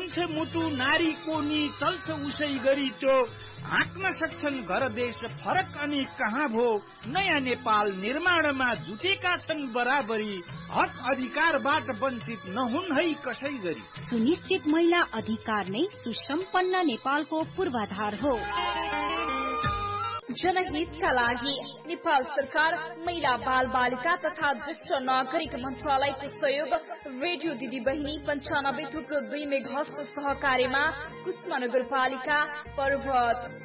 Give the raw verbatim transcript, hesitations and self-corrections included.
बन्छ मुटु नारीको नि चल्छ उसै गरी त्यो हाँक्न सक्छन् घर देश फरक अनि कहाँ भो नयाँ नेपाल निर्माणमा जुटेका छन् बराबरी हक अधिकारबाट वञ्चित नहुन् है कसै गरी। सुनिश्चित महिला अधिकार नै सुसम्पन्न नेपालको पूर्वाधार हो। जनहितका लागि नेपाल सरकार महिला बाल बालिका तथा ज्येष्ठ नागरिक मन्त्रालयको सहयोग रेडियो दिदी बहिनी पञ्चानब्बे थुप्रो दुई मेघासको सहकार्यमा कुष्मा नगरपालिका पर्वत